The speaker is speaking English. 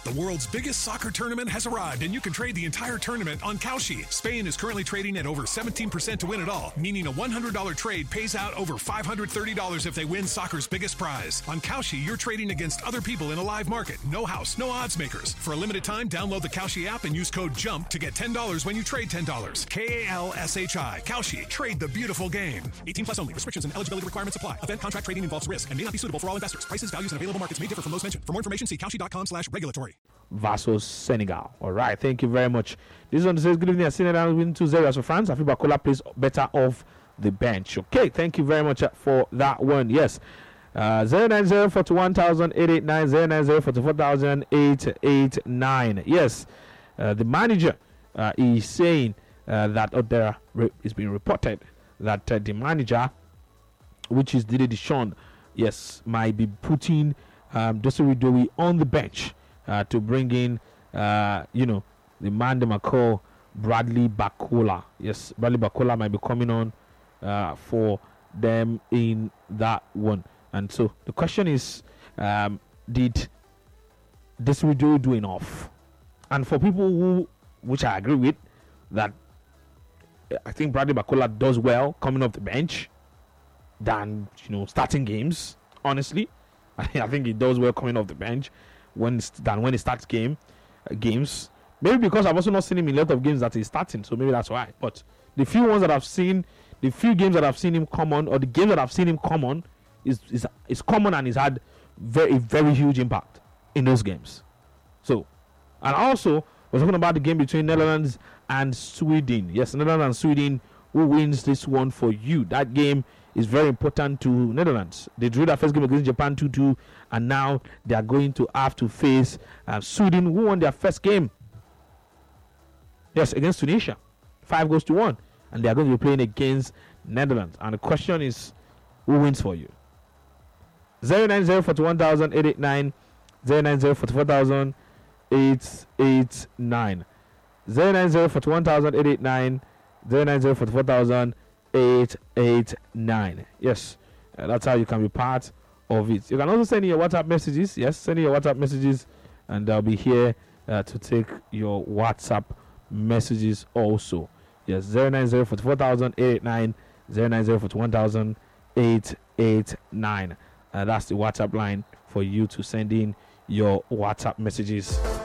The world's biggest soccer tournament has arrived, and you can trade the entire tournament on Kalshi. Spain is currently trading at over 17% to win it all, meaning a $100 trade pays out over $530 if they win soccer's biggest prize. On Kalshi, you're trading against other people in a live market. No house, no odds makers. For a limited time, download the Kalshi app and use code JUMP to get $10 when you trade $10. Kalshi. Kalshi. Trade the beautiful game. 18 plus only. Restrictions and eligibility requirements apply. Event contract trading involves risk and may not be suitable for all investors. Prices, values, and available markets may differ from those mentioned. For more information, see kalshi.com/regulatory. Versus Senegal. All right, thank you very much. This one says, good evening. Senegal win 2-0 for France. Afi Bakola plays better off the bench. Okay, thank you very much for that one. Yes. 090 41889 090 44889. Yes, the manager is saying that there is being reported that the manager, which is Didier Deschamps, yes, might be putting Desiree Doué on the bench to bring in, the man they might call Bradley Bakola. Yes, Bradley Bakola might be coming on for them in that one. And so the question is, did Desiree Doué do enough? And for people which I agree with, that I think Bradley Bakola does well coming off the bench than starting games. Honestly, I think he does well coming off the bench when he starts games. Maybe because I've also not seen him in a lot of games that he's starting, so maybe that's why. But the few games that I've seen him come on, or the games that I've seen him come on, is common, and he's had very, very huge impact in those games. So, and also we're talking about the game between Netherlands and Sweden. Yes, Netherlands and Sweden. Who wins this one for you? That game is very important to Netherlands. They drew their first game against Japan 2-2, and now they are going to have to face Sweden, who won their first game. Yes, against Tunisia, 5-1, and they are going to be playing against Netherlands. And the question is, who wins for you? 090 41,000 889 090 44,000 889 090 41,000 889 090 44,000 889. Yes, that's how you can be part of it. You can also send in your WhatsApp messages. Yes, send in your WhatsApp messages, and I'll be here to take your WhatsApp messages also. Yes, 090 44,000 889 090 41,000 889. That's the WhatsApp line for you to send in your WhatsApp messages.